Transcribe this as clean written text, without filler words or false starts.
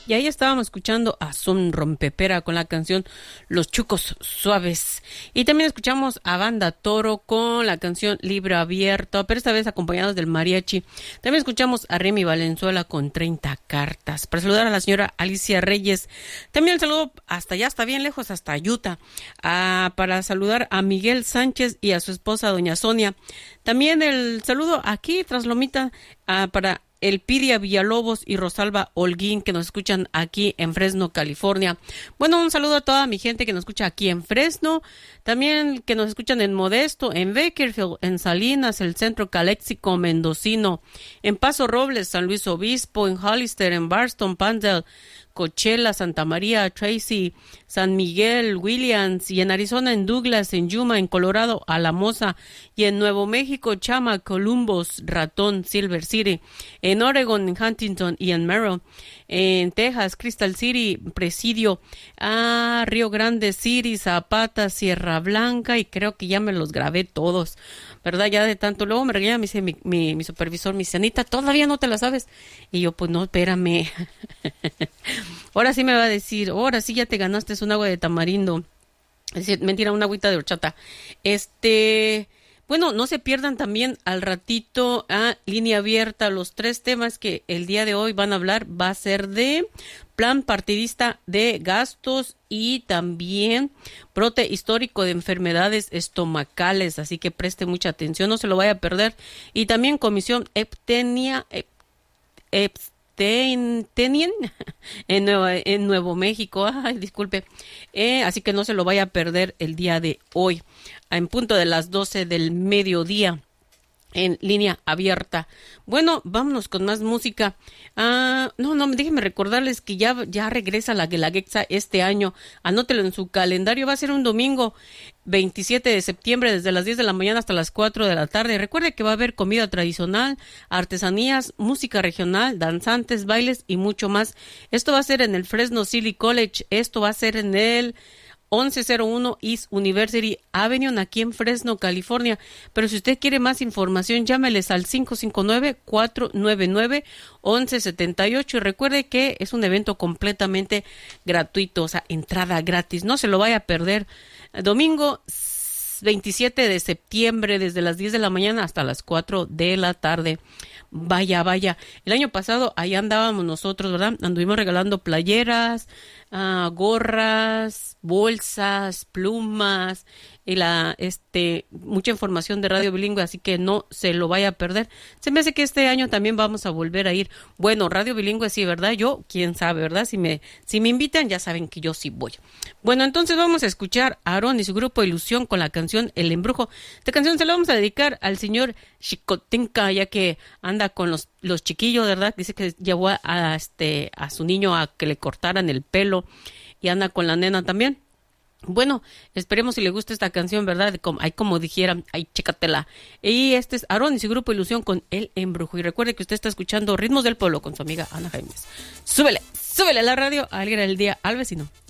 Y ahí estábamos escuchando a Son Rompepera con la canción Los Chucos Suaves. Y también escuchamos a Banda Toro con la canción Libro Abierto, pero esta vez acompañados del mariachi. También escuchamos a Remy Valenzuela con 30 cartas. Para saludar a la señora Alicia Reyes. También el saludo hasta allá, hasta bien lejos, hasta Utah. Para saludar a Miguel Sánchez y a su esposa doña Sonia. También el saludo aquí tras Lomita para Elpidia Villalobos y Rosalba Holguín, que nos escuchan aquí en Fresno, California. Bueno, un saludo a toda mi gente que nos escucha aquí en Fresno, también que nos escuchan en Modesto, en Bakersfield, en Salinas, el Centro Caléxico Mendocino, en Paso Robles, San Luis Obispo, en Hollister, en Barstow, Pandel, Coachella, Santa María, Tracy, San Miguel, Williams, y en Arizona, en Douglas, en Yuma, en Colorado, Alamosa, y en Nuevo México, Chama, Columbus, Ratón, Silver City, en Oregon, en Huntington y en Merrill, en Texas, Crystal City, Presidio, Río Grande City, Zapata, Sierra Blanca, y creo que ya me los grabé todos, ¿verdad? Ya de tanto, luego me regaña, me dice mi supervisor, mi Anita, ¿todavía no te la sabes? Y yo, pues no, espérame. Ahora sí me va a decir, ahora sí ya te ganaste un agua de tamarindo. Es decir, mentira, una agüita de horchata. Bueno, no se pierdan también al ratito a Línea Abierta. Los 3 temas que el día de hoy van a hablar va a ser de plan partidista de gastos y también brote histórico de enfermedades estomacales. Así que preste mucha atención, no se lo vaya a perder. Y también Comisión Epstein en Nuevo México. Ay, disculpe. Así que no se lo vaya a perder el día de hoy, en punto de las 12 del mediodía, en Línea Abierta. Bueno, vámonos con más música. Déjenme recordarles que ya regresa la Guelaguetza este año. Anótelo en su calendario. Va a ser un domingo 27 de septiembre desde las 10 de la mañana hasta las 4 de la tarde. Recuerde que va a haber comida tradicional, artesanías, música regional, danzantes, bailes y mucho más. Esto va a ser en el Fresno City College. Esto va a ser en el 1101 East University Avenue, aquí en Fresno, California. Pero si usted quiere más información, llámeles al 559-499-1178. Y recuerde que es un evento completamente gratuito, o sea, entrada gratis. No se lo vaya a perder. Domingo 27 de septiembre, desde las 10 de la mañana hasta las 4 de la tarde. Vaya. El año pasado ahí andábamos nosotros, ¿verdad? Anduvimos regalando playeras, gorras, bolsas, plumas y mucha información de Radio Bilingüe, así que no se lo vaya a perder. Se me hace que este año también vamos a volver a ir. Bueno, Radio Bilingüe sí, ¿verdad? Yo, quién sabe, ¿verdad? Si me invitan, ya saben que yo sí voy. Bueno, entonces vamos a escuchar a Aarón y su grupo Ilusión con la canción El Embrujo. Esta canción se la vamos a dedicar al señor Chicotenca, ya que anda con los chiquillos, ¿verdad? Dice que llevó a su niño a que le cortaran el pelo y anda con la nena también. Bueno, esperemos si le gusta esta canción, ¿verdad? Como dijeran, chécatela. Y este es Aarón y su grupo Ilusión con El Embrujo. Y recuerde que usted está escuchando Ritmos del Pueblo con su amiga Ana Jaimes. Súbele a la radio, alegra el día al vecino.